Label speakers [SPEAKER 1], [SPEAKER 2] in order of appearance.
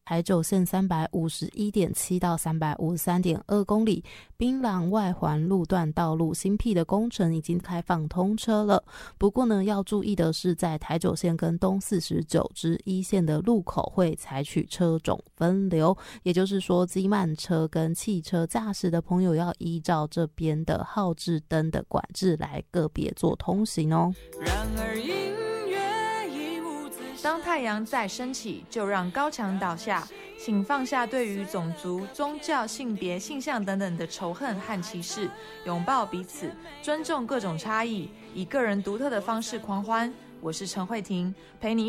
[SPEAKER 1] 台九线351.7到353.2公里，槟榔外环路段道路新辟的工程已经开放通车了。不过呢，要注意的是，在台九线跟东49支一线的路口会采取车种分流，也就是说，机慢车跟汽车驾驶的朋友要依照这边的号志灯的管制来个别做通行哦。
[SPEAKER 2] 然而当太阳再升起，就让高墙倒下。请放下对于种族、宗教、性别、性向等等的仇恨和歧视，拥抱彼此，尊重各种差异，以个人独特的方式狂欢。我是陈慧婷，陪你